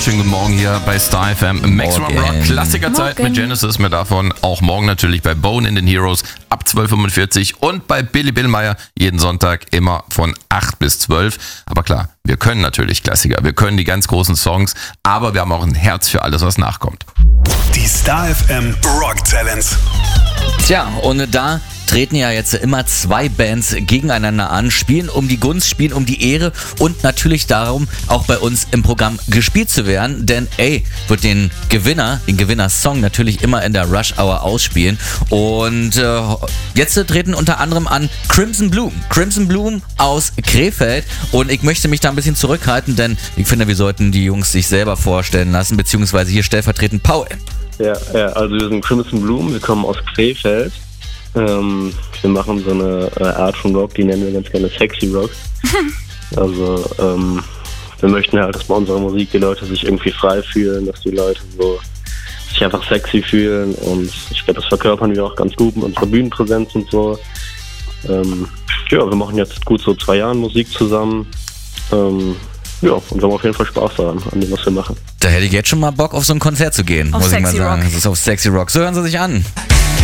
wunderschönen guten Morgen hier bei Star FM. Maximum Rock, Klassikerzeit mit Genesis, mehr davon. Auch morgen natürlich bei Bone in the Heroes ab 12.45 Uhr und bei Billy Billmeyer jeden Sonntag immer von 8 bis 12. Aber klar, wir können natürlich Klassiker, wir können die ganz großen Songs, aber wir haben auch ein Herz für alles, was nachkommt. Die Star FM Rock Talents. Tja, und da treten ja jetzt immer zwei Bands gegeneinander an, spielen um die Gunst, spielen um die Ehre und natürlich darum, auch bei uns im Programm gespielt zu werden, denn wird den Gewinnersong natürlich immer in der Rush Hour ausspielen und jetzt treten unter anderem an Crimson Bloom aus Krefeld und ich möchte mich da ein bisschen zurückhalten, denn ich finde, wir sollten die Jungs sich selber vorstellen lassen, beziehungsweise hier stellvertretend Paul. Ja, also wir sind Crimson Bloom, wir kommen aus Krefeld. Wir machen so eine Art von Rock, die nennen wir ganz gerne Sexy Rock. Also wir möchten halt, dass bei unserer Musik die Leute sich irgendwie frei fühlen, dass die Leute so sich einfach sexy fühlen und ich glaube, das verkörpern wir auch ganz gut mit unserer Bühnenpräsenz und so. Wir machen jetzt gut so 2 Jahren Musik zusammen. Und wir haben auf jeden Fall Spaß daran, an dem, was wir machen. Da hätte ich jetzt schon mal Bock, auf so ein Konzert zu gehen, muss ich mal sagen. Das ist auf Sexy Rock. So hören sie sich an.